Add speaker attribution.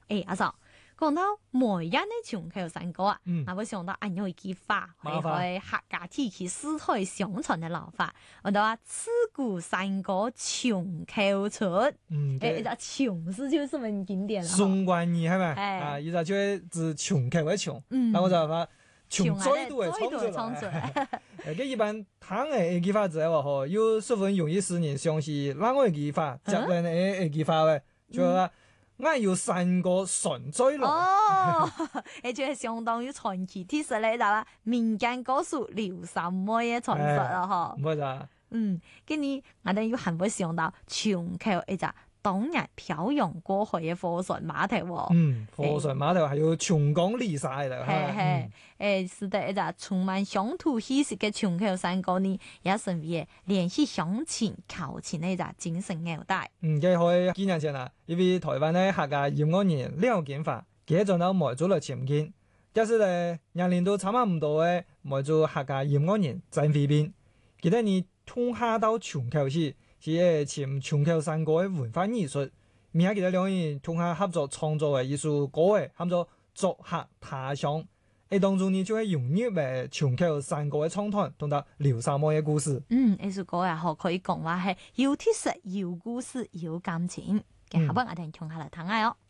Speaker 1: 阿嫂，講到梅人嘅瓊橋山歌啊，我會想到有一句話，係客家地區世代相傳嘅老法，我哋話自古山歌瓊橋出，瓊是就什麼經典啦？
Speaker 2: 宋冠儀係咪？依個就係指瓊橋嘅瓊，那我就話瓊再度嘅創出來。佢一般聽嘅句法之後，又十分容易使人相信哪個句法，接嚟嘅句法咧，就話。我要山歌傳再來
Speaker 1: 哦，就係相當於傳奇，其實咧就話民間歌手劉三妹嘅傳說啦，嗬。
Speaker 2: 唔係咋？
Speaker 1: 今年我哋要很會想到瓊橋一隻當日漂洋過海嘅貨船碼頭。
Speaker 2: 貨船碼頭係要瓊江離晒啦。
Speaker 1: 是的，一隻充滿鄉土氣息嘅瓊橋山歌呢，也成為聯繫鄉親、求親嘅一隻精神紐帶。
Speaker 2: 佢可以幾年前啦，因為台灣嘅客家音樂人廖建華，佢做到梅州嚟簽建，但是咧年齡都差唔多嘅梅州客家音樂人曾飛斌，記得你通下到瓊橋時，是簽瓊橋山歌嘅文化藝術，而家記得兩人通下合作創作嘅一首歌嘅，喊做作客他鄉。當中呢就係融入誒瓊橋山歌嘅創團，同埋劉三妹嘅故事。
Speaker 1: 呢首歌啊，可以講話係有特色、有故事、有感情。嘅下邊我哋聽下嚟聽下哦。